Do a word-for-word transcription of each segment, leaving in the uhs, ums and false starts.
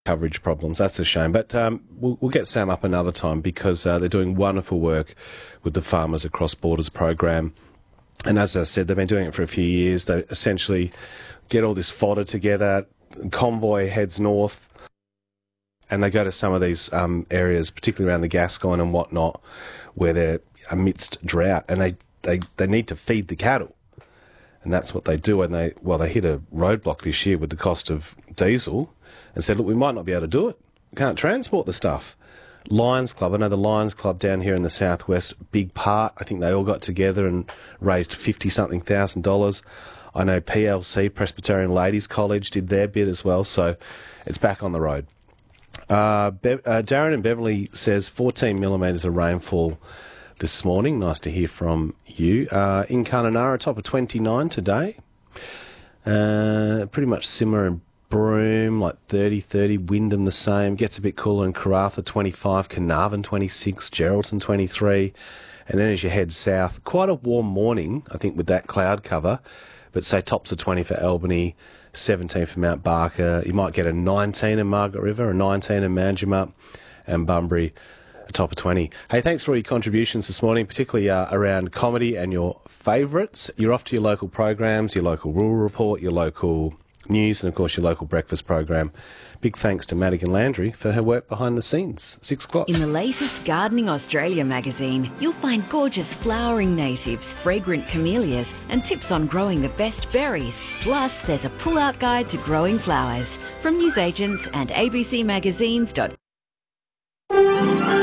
coverage problems. That's a shame. But um, we'll, we'll get Sam up another time because uh, they're doing wonderful work with the Farmers Across Borders program. And as I said, they've been doing it for a few years. They essentially get all this fodder together, convoy heads north, and they go to some of these um, areas, particularly around the Gascoyne and whatnot, where they're amidst drought, and they, they, they need to feed the cattle. And that's what they do. And they, well, they hit a roadblock this year with the cost of diesel and said, look, we might not be able to do it. We can't transport the stuff. Lions Club, I know the Lions Club down here in the southwest, big part. I think they all got together and raised fifty-something thousand dollars. I know P L C, Presbyterian Ladies College, did their bit as well. So it's back on the road. Uh, Be- uh, Darren in Beverley says fourteen millimetres of rainfall this morning. Nice to hear from you. Uh, in Kununurra, top of twenty-nine today. Uh, pretty much similar in Broome, like thirty, thirty. Wyndham the same. Gets a bit cooler in Karratha, twenty-five. Carnarvon, twenty-six. Geraldton, twenty-three. And then as you head south, quite a warm morning, I think, with that cloud cover. But say tops of twenty for Albany, seventeen for Mount Barker. You might get a nineteen in Margaret River, a nineteen in Manjimup, and Bunbury, a top of twenty. Hey, thanks for all your contributions this morning, particularly uh, around comedy and your favourites. You're off to your local programs, your local rural report, your local news, and of course your local breakfast program. Big thanks to Madigan Landry for her work behind the scenes. Six o'clock. In the latest Gardening Australia magazine, you'll find gorgeous flowering natives, fragrant camellias, and tips on growing the best berries. Plus, there's a pull-out guide to growing flowers from newsagents and a b c magazines dot com.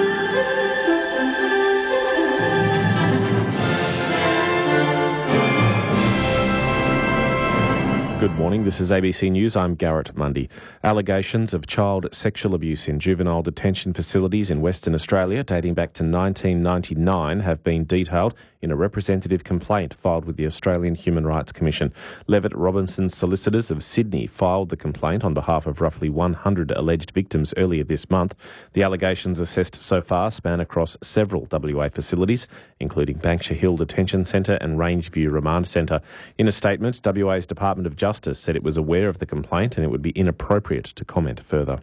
Good morning, this is A B C News. I'm Garrett Mundy. Allegations of child sexual abuse in juvenile detention facilities in Western Australia dating back to nineteen ninety-nine have been detailed in a representative complaint filed with the Australian Human Rights Commission. Levitt Robinson's solicitors of Sydney filed the complaint on behalf of roughly one hundred alleged victims earlier this month. The allegations assessed so far span across several W A facilities, including Banksia Hill Detention Centre and Rangeview Remand Centre. In a statement, W A's Department of Justice said it was aware of the complaint and it would be inappropriate to comment further.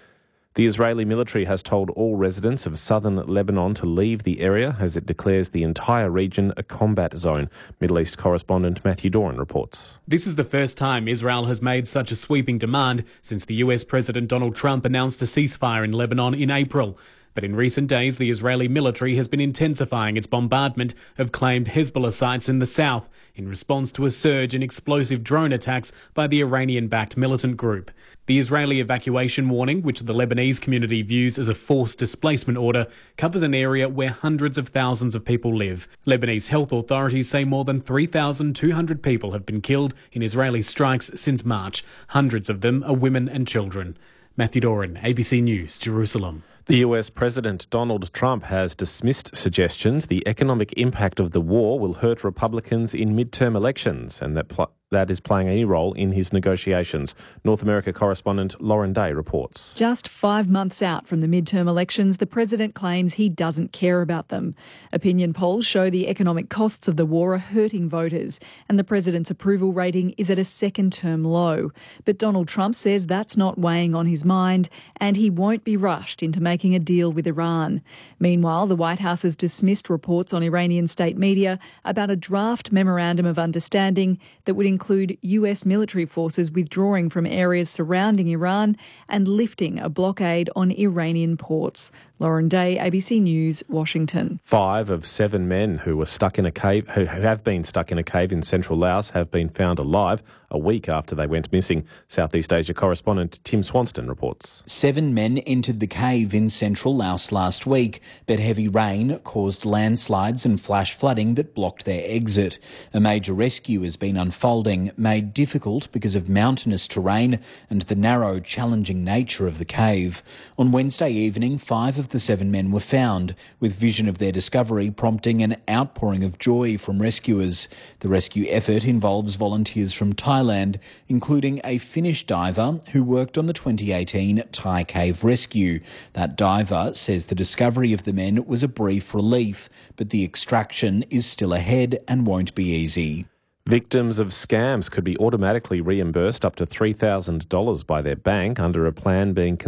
The Israeli military has told all residents of southern Lebanon to leave the area as it declares the entire region a combat zone. Middle East correspondent Matthew Doran reports. This is the first time Israel has made such a sweeping demand since the U S President Donald Trump announced a ceasefire in Lebanon in April. But in recent days, the Israeli military has been intensifying its bombardment of claimed Hezbollah sites in the south in response to a surge in explosive drone attacks by the Iranian-backed militant group. The Israeli evacuation warning, which the Lebanese community views as a forced displacement order, covers an area where hundreds of thousands of people live. Lebanese health authorities say more than three thousand two hundred people have been killed in Israeli strikes since March. Hundreds of them are women and children. Matthew Doran, A B C News, Jerusalem. The U S President Donald Trump has dismissed suggestions the economic impact of the war will hurt Republicans in midterm elections and that pl- that is playing any role in his negotiations. North America correspondent Lauren Day reports. Just five months out from the midterm elections, the president claims he doesn't care about them. Opinion polls show the economic costs of the war are hurting voters and the president's approval rating is at a second-term low. But Donald Trump says that's not weighing on his mind and he won't be rushed into making a deal with Iran. Meanwhile, the White House has dismissed reports on Iranian state media about a draft memorandum of understanding that would include U S military forces withdrawing from areas surrounding Iran and lifting a blockade on Iranian ports. Lauren Day, A B C News, Washington. Five of seven men who were stuck in a cave, who have been stuck in a cave in central Laos, have been found alive a week after they went missing. Southeast Asia correspondent Tim Swanston reports. Seven men entered the cave in central Laos last week, but heavy rain caused landslides and flash flooding that blocked their exit. A major rescue has been unfolding, made difficult because of mountainous terrain and the narrow, challenging nature of the cave. On Wednesday evening, five of the seven men were found, with vision of their discovery prompting an outpouring of joy from rescuers. The rescue effort involves volunteers from Thailand, including a Finnish diver who worked on the twenty eighteen Thai cave rescue. That diver says the discovery of the men was a brief relief, but the extraction is still ahead and won't be easy. Victims of scams could be automatically reimbursed up to three thousand dollars by their bank under a plan being